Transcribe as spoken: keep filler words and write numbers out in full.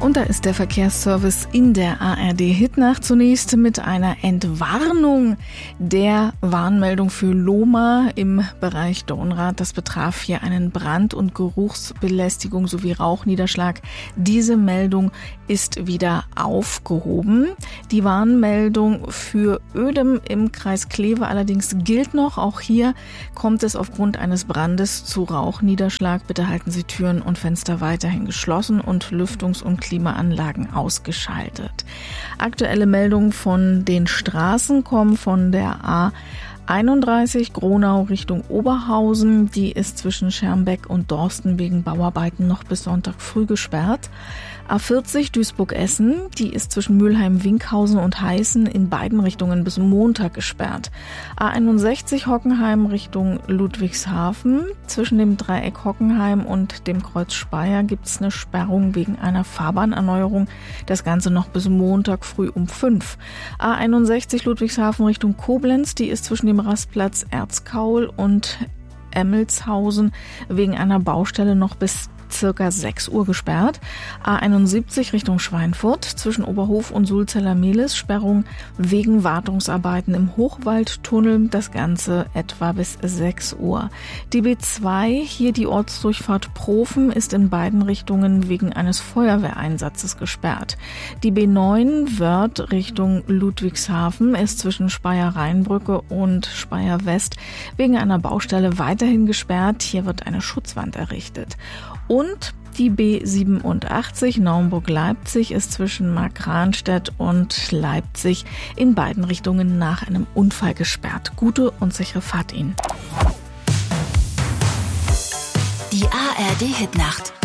Und da ist der Verkehrsservice in der A R D-Hitnacht zunächst mit einer Entwarnung der Warnmeldung für Lohmar im Bereich Dornrad. Das betraf hier einen Brand- und Geruchsbelästigung sowie Rauchniederschlag. Diese Meldung ist wieder aufgehoben. Die Warnmeldung für Ödem im Kreis Kleve allerdings gilt noch. Auch hier kommt es aufgrund eines Brandes zu Rauchniederschlag. Bitte halten Sie Türen und Fenster weiterhin geschlossen und Lüftungs- und Klimaanlagen ausgeschaltet. Aktuelle Meldungen von den Straßen kommen von der A einunddreißig Gronau Richtung Oberhausen. Die ist zwischen Schermbeck und Dorsten wegen Bauarbeiten noch bis Sonntag früh gesperrt. A vierzig Duisburg-Essen, die ist zwischen Mülheim-Winkhausen und Heißen in beiden Richtungen bis Montag gesperrt. A einundsechzig Hockenheim Richtung Ludwigshafen. Zwischen dem Dreieck Hockenheim und dem Kreuz Speyer gibt es eine Sperrung wegen einer Fahrbahnerneuerung. Das Ganze noch bis Montag früh um fünf. A einundsechzig Ludwigshafen Richtung Koblenz, die ist zwischen dem Rastplatz Erzkaul und Emmelshausen wegen einer Baustelle noch bis circa sechs Uhr gesperrt. A einundsiebzig Richtung Schweinfurt zwischen Oberhof und Sulzeller-Mehlis, Sperrung wegen Wartungsarbeiten im Hochwaldtunnel, das Ganze etwa bis sechs Uhr. Die B zwei, hier die Ortsdurchfahrt Profen, ist in beiden Richtungen wegen eines Feuerwehreinsatzes gesperrt. Die B neun Wörth Richtung Ludwigshafen ist zwischen Speyer-Rheinbrücke und Speyer-West wegen einer Baustelle weiterhin gesperrt. Hier wird eine Schutzwand errichtet. Und die B siebenundachtzig Naumburg-Leipzig ist zwischen Markranstädt und Leipzig in beiden Richtungen nach einem Unfall gesperrt. Gute und sichere Fahrt Ihnen. Die A R D-Hitnacht.